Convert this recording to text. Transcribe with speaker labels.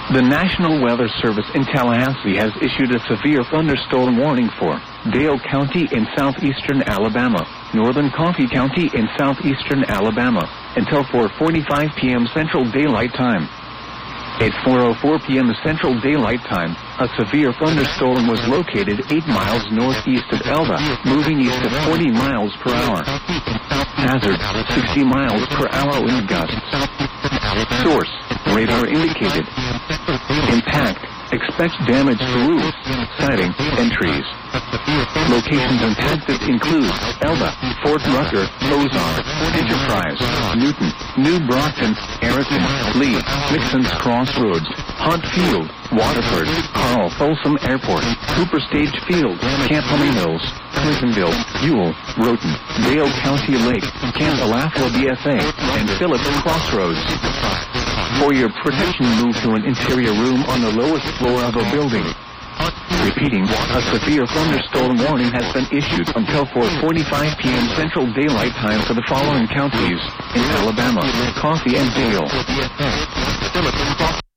Speaker 1: The National Weather Service in Tallahassee has issued a severe thunderstorm warning for Dale County in southeastern Alabama, Northern Coffee County in southeastern Alabama, until 4:45 p.m. Central Daylight Time. At 4:04 p.m. Central Daylight Time, a severe thunderstorm was located 8 miles northeast of Elba, moving east at 40 miles per hour. Hazard, 60 miles per hour wind gusts. Source, radar indicated. Impact, expect damage to roofs, siding, and trees. Locations impacted include Elba, Fort Rucker, Ozark, Enterprise, Newton, New Brockton, Erickson, Lee, Nixon's Crossroads, Hunt Field, Waterford, Carl Folsom Airport, Cooper Stage Field, Camp Mills, Clintonville, Ewell, Roten, Dale County Lake, Camp Alafua BFA, and Phillips Crossroads. For your protection, move to an interior room on the lowest floor of a building. Repeating, a severe thunderstorm warning has been issued until 4:45 p.m. Central Daylight Time for the following counties in Alabama: Coffee and Dale.